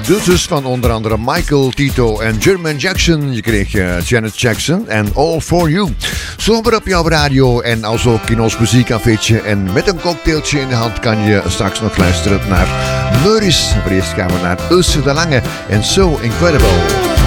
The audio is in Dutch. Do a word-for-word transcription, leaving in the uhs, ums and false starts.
producers van onder andere Michael, Tito en Jermaine Jackson. Je kreeg uh, Janet Jackson en All For You. Zomer op jouw radio en als ook in ons muziekcafeetje. En met een cocktailtje in de hand kan je straks nog luisteren naar Meuris. Maar eerst gaan we naar Ilse de Lange en So Incredible.